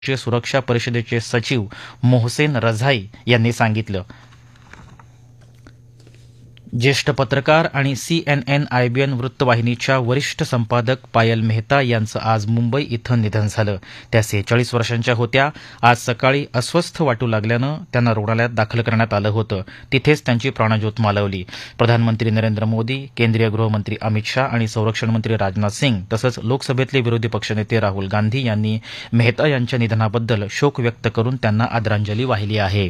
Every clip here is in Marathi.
राष्ट्रीय सुरक्षा परिषदेचे सचिव मोहसेन रझाई यांनी सांगितलं. ज्येष्ठ पत्रकार आणि CNN IBN वृत्तवाहिनीच्या वरिष्ठ संपादक पायल मेहता यांचं आज मुंबई इथं निधन झालं. त्या 46 वर्षांच्या होत्या. आज सकाळी अस्वस्थ वाटू लागल्यानं त्यांना रुग्णालयात दाखल करण्यात आलं होतं. तिथेच त्यांची प्राणज्योत मालवली. प्रधानमंत्री नरेंद्र मोदी, केंद्रीय गृहमंत्री अमित शाह आणि संरक्षण मंत्री राजनाथ सिंग तसंच लोकसभेतले विरोधी पक्षनेते राहुल गांधी यांनी मेहता यांच्या निधनाबद्दल शोक व्यक्त करून त्यांना आदरांजली वाहिली आहे.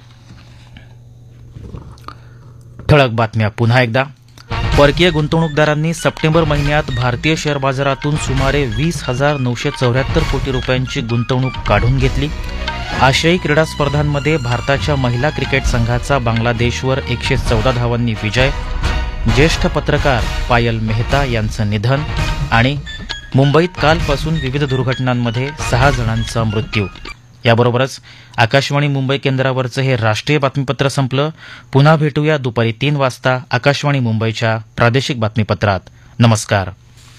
ठळक बातम्या पुन्हा एकदा. परकीय गुंतवणूकदारांनी सप्टेंबर महिन्यात भारतीय शेअर बाजारातून सुमारे 20,974 कोटी रुपयांची गुंतवणूक काढून घेतली. आशियाई क्रीडा स्पर्धांमध्ये भारताच्या महिला क्रिकेट संघाचा बांगलादेशवर 114 धावांनी विजय. ज्येष्ठ पत्रकार पायल मेहता यांचं निधन. आणि मुंबईत कालपासून विविध दुर्घटनांमध्ये 6 जणांचा मृत्यू. याबरोबरच आकाशवाणी मुंबई केंद्रावरचं हे राष्ट्रीय बातमीपत्र संपलं. पुन्हा भेटूया दुपारी 3 वाजता आकाशवाणी मुंबईच्या प्रादेशिक बातमीपत्रात. नमस्कार.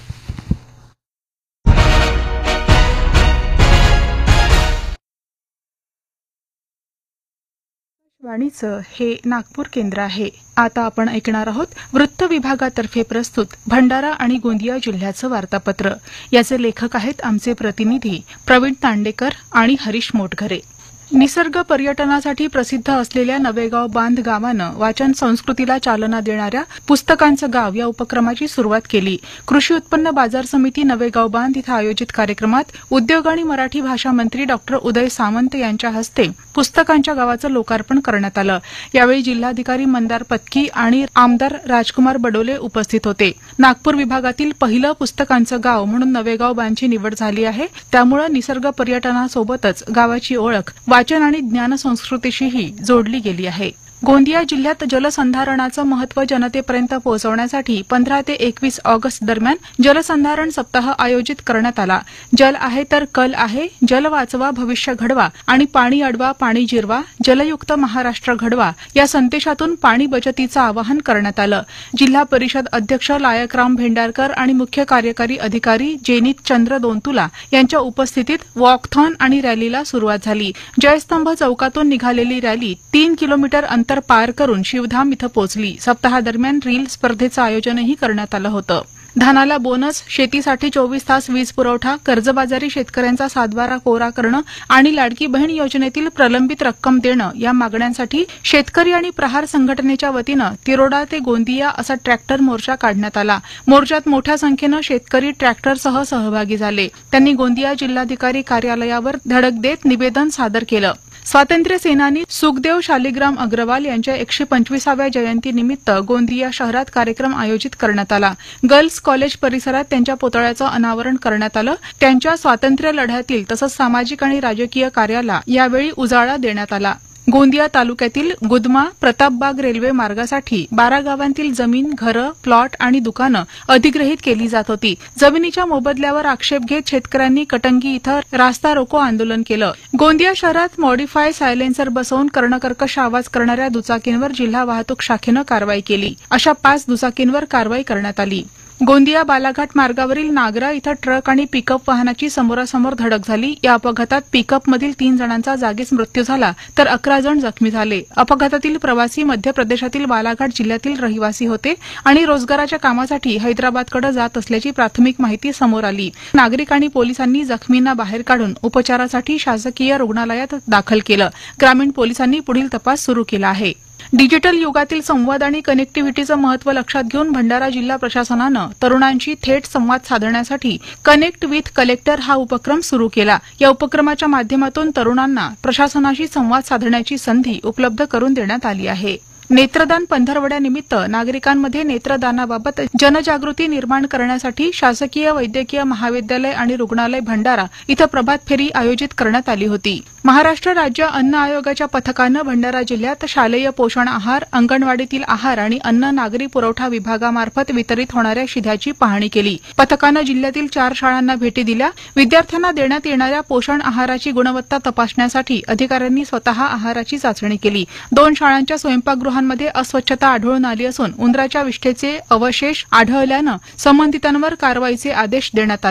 वाणीचं हे नागपूर केंद्र आहे. आता आपण ऐकणार आहोत वृत्त विभागातर्फे प्रस्तुत भंडारा आणि गोंदिया जिल्ह्याचं वार्तापत्र. याचे लेखक आहेत आमचे प्रतिनिधी प्रवीण तांडेकर आणि हरीश मोटघरे. निसर्ग पर्यटनासाठी प्रसिद्ध असलेल्या नवेगाव बांध गावानं वाचन संस्कृतीला चालना देणाऱ्या पुस्तकांचं गाव या उपक्रमाची सुरुवात केली. कृषी उत्पन्न बाजार समिती नवेगाव बांध इथं आयोजित कार्यक्रमात उद्योग आणि मराठी भाषा मंत्री डॉ. उदय सामंत यांच्या हस्ते पुस्तकांच्या गावाचं लोकार्पण करण्यात आलं. यावेळी जिल्हाधिकारी मंदार पत्की आणि आमदार राजकुमार बडोले उपस्थित होते. नागपूर विभागातील पहिलं पुस्तकांचं गाव म्हणून नवेगाव बांधची निवड झाली आहे. त्यामुळे निसर्ग पर्यटनासोबतच गावाची ओळख वाचन आणि ज्ञान संस्कृतीशीही जोडली गेली आहे. गोंदिया जिल्ह्यात जलसंधारणाचं महत्त्व जनतेपर्यंत पोहोचवण्यासाठी 15 ते 21 ऑगस्ट दरम्यान जलसंधारण सप्ताह आयोजित करण्यात आला. जल आहे तर कल आहे, जल वाचवा भविष्य घडवा आणि पाणी अडवा पाणी जिरवा, जलयुक्त महाराष्ट्र घडवा या संदेशातून पाणी बचतीचं आवाहन करण्यात आलं. जिल्हा परिषद अध्यक्ष लायकराम भेंडारकर आणि मुख्य कार्यकारी अधिकारी जेनित चंद्र दोंतुला यांच्या उपस्थितीत वॉकथॉन आणि रॅलीला सुरुवात झाली. जयस्तंभ चौकातून निघालेली रॅली 3 किलोमीटर अंतर पार करून शिवधाम इथं पोहोचली. सप्ताहादरम्यान रील स्पर्धेचं आयोजनही करण्यात आलं होतं. धानाला बोनस, शेतीसाठी 24 तास वीज पुरवठा, कर्जबाजारी शेतकऱ्यांचा 7/12 कोरा करणं आणि लाडकी बहीण योजनेतील प्रलंबित रक्कम देणं या मागण्यांसाठी शेतकरी आणि प्रहार संघटनेच्या वतीनं तिरोडा ते गोंदिया असा ट्रॅक्टर मोर्चा काढण्यात आला. मोर्चात मोठ्या संख्येनं शेतकरी ट्रॅक्टरसह सहभागी झाले. त्यांनी गोंदिया जिल्हाधिकारी कार्यालयावर धडक देत निवेदन सादर केलं. स्वातंत्र्य सेनानी सुखदेव शालिग्राम अग्रवाल यांच्या 125व्या जयंतीनिमित्त गोंदिया शहरात कार्यक्रम आयोजित करण्यात आला. गर्ल्स कॉलेज परिसरात त्यांच्या पुतळ्याचं अनावरण करण्यात आलं. त्यांच्या स्वातंत्र्य लढ्यातील तसंच सामाजिक आणि राजकीय कार्याला यावेळी उजाळा देण्यात आला. गोंदिया तालुक्यातील गुदमा प्रतापबाग रेल्वे मार्गासाठी 12 गावांतील जमीन, घरं, प्लॉट आणि दुकानं अधिग्रहित केली जात होती. जमिनीच्या मोबदल्यावर आक्षेप घेत शेतकऱ्यांनी कटंगी इथं रास्ता रोको आंदोलन केलं. गोंदिया शहरात मॉडिफाय सायलेन्सर बसवून कर्णकर्कश आवाज करणाऱ्या दुचाकींवर जिल्हा वाहतूक शाखेनं कारवाई केली. अशा 5 दुचाकींवर कारवाई करण्यात आली. गोंदिया बालाघाट मार्गावरील नागरा इथं ट्रक आणि पिकअप वाहनाची समोरासमोर धडक झाली. या अपघातात पिकअपमधील 3 जणांचा जागीच मृत्यू झाला तर 11 जण जखमी झाले. अपघातातील प्रवासी मध्य प्रदेशातील बालाघाट जिल्ह्यातील रहिवासी होते आणि रोजगाराच्या कामासाठी हैदराबादकडे जात असल्याची प्राथमिक माहिती समोर आली. नागरिक आणि पोलिसांनी जखमींना बाहेर काढून उपचारासाठी शासकीय रुग्णालयात दाखल केलं. ग्रामीण पोलिसांनी पुढील तपास सुरू केला आहे. डिजिटल युगातील संवाद आणि कनेक्टिव्हिटीचं महत्त्व लक्षात घेऊन भंडारा जिल्हा प्रशासनानं तरुणांशी थेट संवाद साधण्यासाठी कनेक्ट विथ कलेक्टर हा उपक्रम सुरू केला. या उपक्रमाच्या माध्यमातून तरुणांना प्रशासनाशी संवाद साधण्याची संधी उपलब्ध करून देण्यात आली आहे. नेत्रदान पंधरवड्यानिमित्त नागरिकांमध्ये नेत्रदानाबाबत जनजागृती निर्माण करण्यासाठी शासकीय वैद्यकीय महाविद्यालय आणि रुग्णालय भंडारा इथं प्रभात फेरी आयोजित करण्यात आली होती. महाराष्ट्र राज्य अन्न आयोगाच्या पथकानं भंडारा जिल्ह्यात शालेय पोषण आहार, अंगणवाडीतील आहार आणि अन्न नागरी पुरवठा विभागामार्फत वितरित होणाऱ्या शिध्याची पाहणी केली. पथकानं जिल्ह्यातील 4 शाळांना भेटी दिल्या. विद्यार्थ्यांना देण्यात येणाऱ्या पोषण आहाराची गुणवत्ता तपासण्यासाठी अधिकाऱ्यांनी स्वतः आहाराची चाचणी केली. 2 शाळांच्या स्वयंपाकगृहांमध्ये अस्वच्छता आढळून आली असून उंदराच्या विष्ठेचे अवशेष आढळल्यानं संबंधितांवर कारवाईचे आदेश देण्यात आले.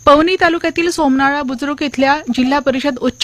पवनी तालुक्यातील सोमनाळा बुद्रुक इथल्या जिल्हा परिषद उच्च